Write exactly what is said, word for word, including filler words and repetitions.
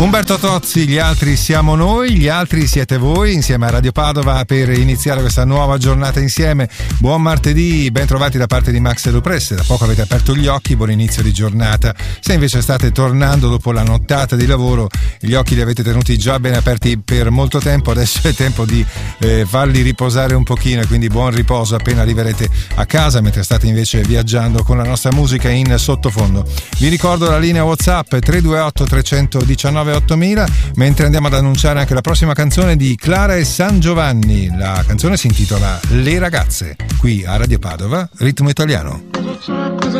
Umberto Tozzi, gli altri siamo noi, gli altri siete voi, insieme a Radio Padova per iniziare questa nuova giornata insieme. Buon martedì, ben trovati da parte di Max e Lupresse. Da poco avete aperto gli occhi, buon inizio di giornata. Se invece state tornando dopo la nottata di lavoro, gli occhi li avete tenuti già ben aperti per molto tempo, adesso è tempo di eh, farli riposare un pochino, e quindi buon riposo appena arriverete a casa, mentre state invece viaggiando con la nostra musica in sottofondo. Vi ricordo la linea WhatsApp tre due otto tre uno nove ottomila, mentre andiamo ad annunciare anche la prossima canzone di Clara e San Giovanni. La canzone si intitola Le ragazze, qui a Radio Padova, Ritmo Italiano. Cosa